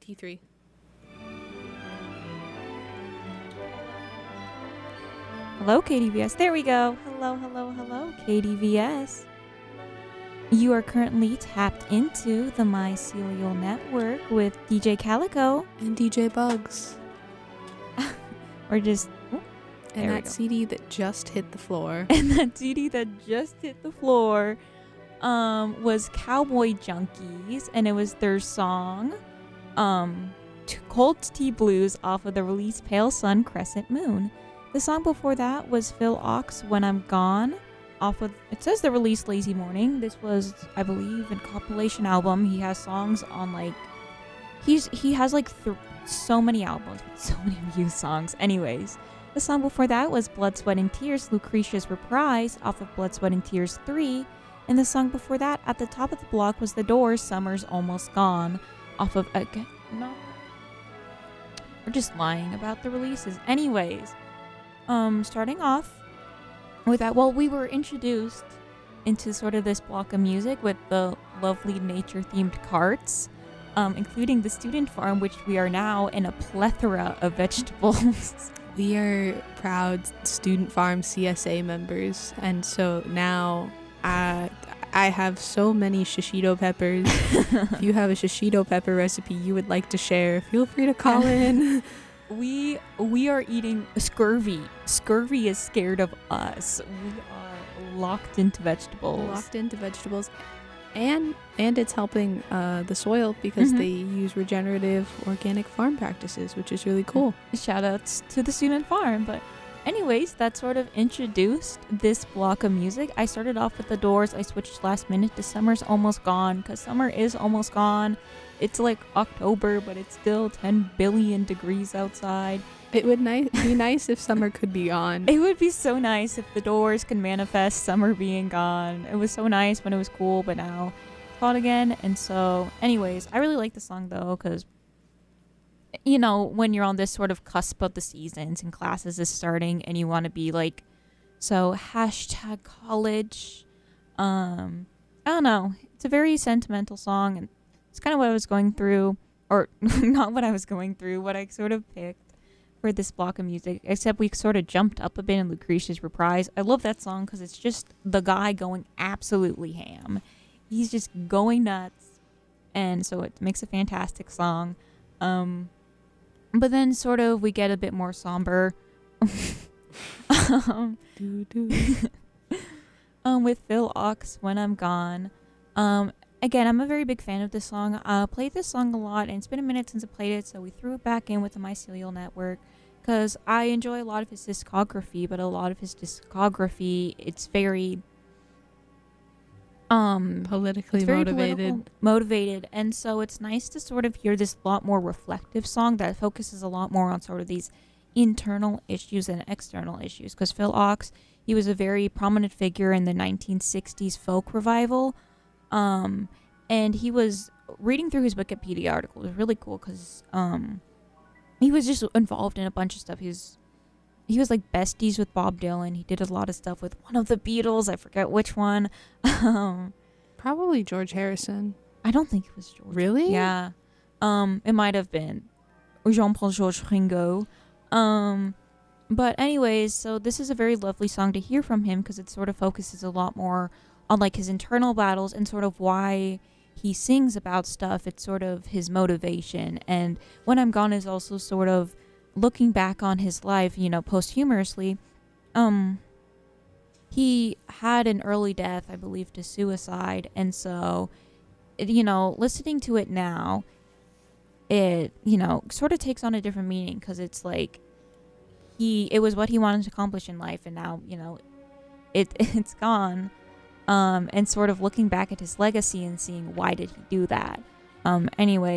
T3. Hello, KDVS. There we go. Hello, hello, hello, KDVS. You are currently tapped into the Mycelial Network with DJ Calico. And DJ Bugs. Or just... And that CD that just hit the floor. And that CD that just hit the floor was Cowboy Junkies. And it was their song, Cold Tea Blues, off of the release Pale Sun Crescent Moon. The song before that was Phil Ox, When I'm Gone, off of, it says the release Lazy Morning. This was, I believe, a compilation album. He has songs on, like, he has, like, so many albums with so many used songs. Anyways, the song before that was Blood, Sweat, and Tears, Lucretia's Reprise, off of Blood, Sweat, and Tears 3. And the song before that, at the top of the block, was The Doors, Summer's Almost Gone, off of, no, we're just lying about the releases. Anyways, starting off with that, well, we were introduced into sort of this block of music with the lovely nature-themed carts, including the student farm, which we are now in a plethora of vegetables. We are proud Student Farm CSA members, and so now I have so many shishito peppers. If you have a shishito pepper recipe you would like to share, feel free to call in. We are eating scurvy. Scurvy is scared of us. We are locked into vegetables. And it's helping the soil because they use regenerative organic farm practices, which is really cool. Shout outs to the student farm. But anyways, that sort of introduced this block of music. I started off with The Doors. I switched last minute to Summer's Almost Gone because summer is almost gone. It's like October, but it's still 10 billion degrees outside. It would be nice if summer could be gone. It would be so nice if The Doors could manifest summer being gone. It was so nice when it was cool, but now it's hot again. And so, anyways, I really like the song, though, because, you know, when you're on this sort of cusp of the seasons and classes is starting and you want to be like, so hashtag college. I don't know. It's a very sentimental song, and it's kind of what I was going through, or not what I was going through, what I sort of picked for this block of music, except we sort of jumped up a bit in Lucretia's Reprise. I love that song because it's just the guy going absolutely ham. He's just going nuts, and so it makes a fantastic song. But then sort of we get a bit more somber with Phil Ox, When I'm Gone. Again, I'm a very big fan of this song. I played this song a lot, and it's been a minute since I played it, so we threw it back in with the Mycelial Network, because I enjoy a lot of his discography, but a lot of his discography, it's very... politically motivated, and so it's nice to sort of hear this lot more reflective song that focuses a lot more on sort of these internal issues and external issues, because Phil Ox, he was a very prominent figure in the 1960s folk revival. And he was reading through his Wikipedia article. It was really cool because he was just involved in a bunch of stuff. He was like besties with Bob Dylan. He did a lot of stuff with one of the Beatles. I forget which one. Probably George Harrison. I don't think it was George. Really? Yeah. It might have been Jean-Paul Georges Ringo. But anyways, so this is a very lovely song to hear from him because it sort of focuses a lot more on like his internal battles and sort of why he sings about stuff. It's sort of his motivation. And When I'm Gone is also sort of looking back on his life, you know, posthumously. He had an early death, I believe, to suicide. And so, you know, listening to it now, it, you know, sort of takes on a different meaning because it's like it was what he wanted to accomplish in life. And now, you know, it's gone. And sort of looking back at his legacy and seeing why did he do that. Anyway,